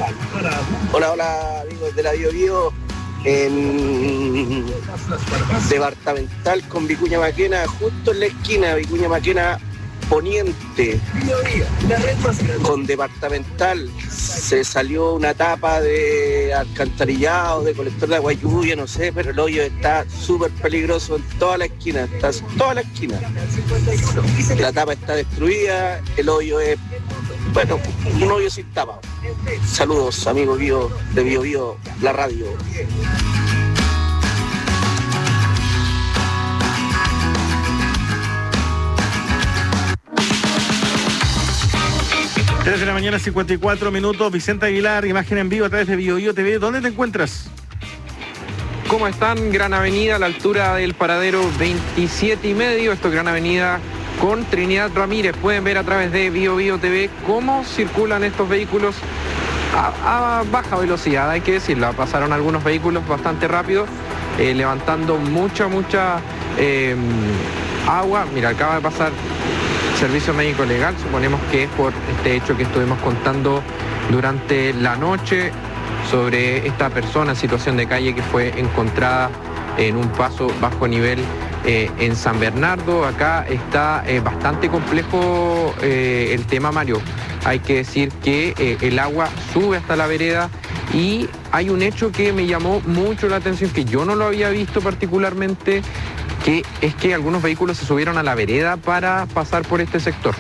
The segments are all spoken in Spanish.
Hola amigos de la Bio Bio, en departamental con Vicuña Maquena, justo en la esquina, Vicuña Maquena Poniente, con departamental, se salió una tapa de alcantarillado, de colector de agua lluvia, no sé, pero el hoyo está súper peligroso en toda la esquina, está en toda la esquina. La tapa está destruida, el hoyo es, bueno, un hoyo sin tapa. Saludos, amigos Bio, de Bio Bio, la radio. Tres de la mañana, 54 minutos. Vicente Aguilar, imagen en vivo a través de Bio Bio TV. ¿Dónde te encuentras? ¿Cómo están? Gran Avenida a la altura del paradero 27,5. Esto es Gran Avenida con Trinidad Ramírez. Pueden ver a través de Bio Bio TV cómo circulan estos vehículos a baja velocidad, hay que decirlo. Pasaron algunos vehículos bastante rápido, levantando mucha agua. Mira, acaba de pasar Servicio Médico Legal, suponemos que es por este hecho que estuvimos contando durante la noche sobre esta persona en situación de calle que fue encontrada en un paso bajo nivel en San Bernardo. Acá está bastante complejo el tema, Mario. Hay que decir que el agua sube hasta la vereda y hay un hecho que me llamó mucho la atención, que yo no lo había visto particularmente, que es que algunos vehículos se subieron a la vereda para pasar por este sector.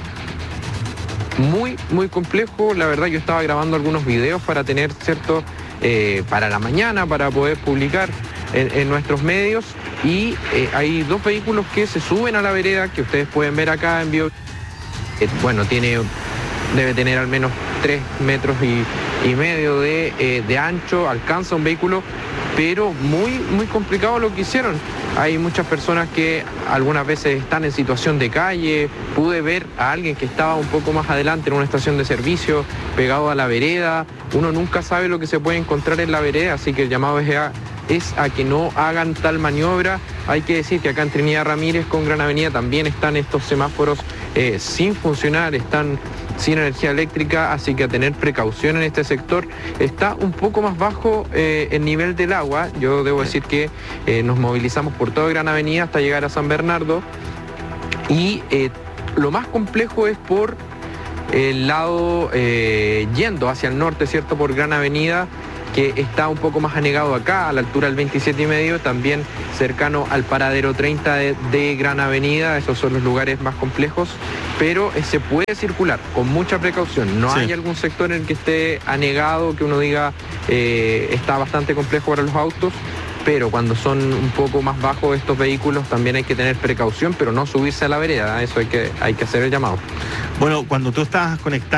Muy complejo, la verdad. Yo estaba grabando algunos videos para tener para la mañana, para poder publicar en nuestros medios, y hay dos vehículos que se suben a la vereda, que ustedes pueden ver acá en vivo. Bueno, debe tener al menos 3,5 metros de ancho, alcanza un vehículo, pero muy complicado lo que hicieron. Hay muchas personas que algunas veces están en situación de calle. Pude ver a alguien que estaba un poco más adelante en una estación de servicio, pegado a la vereda. Uno nunca sabe lo que se puede encontrar en la vereda, así que el llamado es a que no hagan tal maniobra. Hay que decir que acá en Trinidad Ramírez con Gran Avenida también están estos semáforos sin funcionar, están sin energía eléctrica, así que a tener precaución en este sector. Está un poco más bajo el nivel del agua. Yo debo decir que nos movilizamos por toda Gran Avenida hasta llegar a San Bernardo, y lo más complejo es por el lado yendo hacia el norte, ¿cierto? Por Gran Avenida, que está un poco más anegado acá, a la altura del 27,5, también cercano al paradero 30 de Gran Avenida. Esos son los lugares más complejos, pero se puede circular con mucha precaución. No hay algún sector en el que esté anegado, que uno diga está bastante complejo para los autos, pero cuando son un poco más bajos estos vehículos también hay que tener precaución, pero no subirse a la vereda. Eso hay que hacer el llamado. Bueno, cuando tú estabas conectado